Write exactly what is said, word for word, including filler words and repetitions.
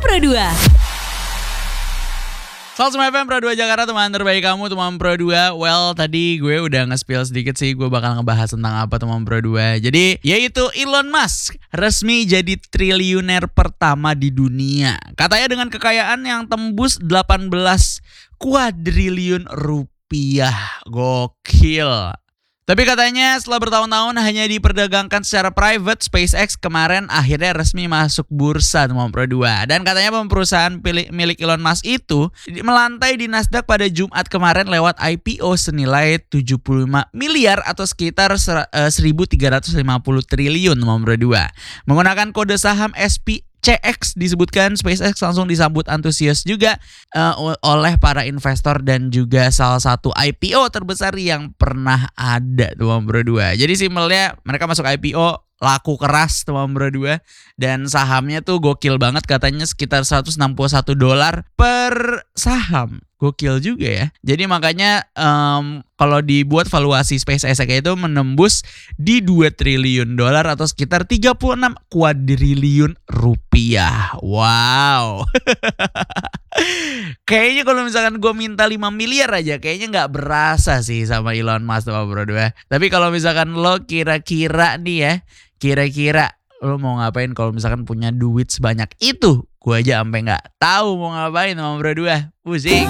Pro dua. Selamat F M Pro dua Jakarta, teman terbaik kamu, teman Pro dua. Well, tadi gue udah nge-spill sedikit sih, gue bakal ngebahas tentang apa teman Pro dua. Jadi, yaitu Elon Musk resmi jadi triliuner pertama di dunia. Katanya dengan kekayaan yang tembus delapan belas kuadriliun rupiah. Gokil. Tapi katanya setelah bertahun-tahun hanya diperdagangkan secara private, SpaceX kemarin akhirnya resmi masuk bursa teman Pro dua. Dan katanya perusahaan milik Elon Musk itu melantai di Nasdaq pada Jumat kemarin lewat I P O senilai tujuh puluh lima miliar atau sekitar seribu tiga ratus lima puluh triliun teman Pro dua. Menggunakan kode saham S P C X disebutkan SpaceX langsung disambut antusias juga uh, oleh para investor dan juga salah satu I P O terbesar yang pernah ada teman Pro dua. Jadi simpelnya mereka masuk I P O laku keras teman Pro dua dan sahamnya tuh gokil banget, katanya sekitar seratus enam puluh satu dolar per saham. Gokil juga ya. Jadi makanya um, kalau dibuat valuasi SpaceX itu menembus di dua triliun dolar atau sekitar tiga puluh enam kuadriliun rupiah. Wow. Kayaknya kalau misalkan gue minta lima miliar aja kayaknya gak berasa sih sama Elon Musk teman Pro dua. Tapi kalau misalkan lo kira-kira nih ya, kira-kira lo mau ngapain kalau misalkan punya duit sebanyak itu? Gue aja sampai gak tahu mau ngapain teman Pro dua. Pusing.